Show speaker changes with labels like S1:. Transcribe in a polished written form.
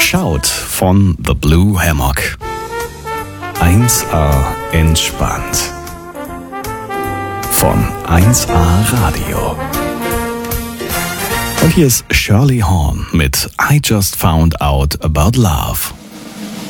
S1: Shout von The Blue Hammock. 1A entspannt. Von 1A Radio. Und hier ist Shirley Horn mit I Just Found Out About Love.